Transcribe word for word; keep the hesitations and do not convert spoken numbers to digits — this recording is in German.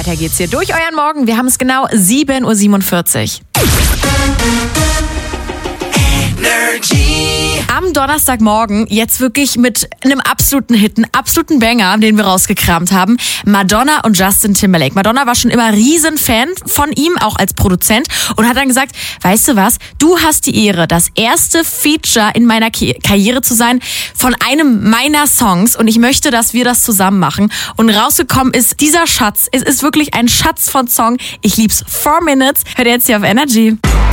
Weiter geht's hier durch euren Morgen. Wir haben es genau sieben Uhr siebenundvierzig. Am Donnerstagmorgen jetzt wirklich mit einem absoluten Hit, einem absoluten Banger, den wir rausgekramt haben. Madonna und Justin Timberlake. Madonna war schon immer Riesenfan von ihm, auch als Produzent, und hat dann gesagt, weißt du was, du hast die Ehre, das erste Feature in meiner Ki- Karriere zu sein von einem meiner Songs, und ich möchte, dass wir das zusammen machen. Und rausgekommen ist dieser Schatz. Es ist wirklich ein Schatz von Song. Ich lieb's. Four Minutes. Hört ihr jetzt hier auf Energy.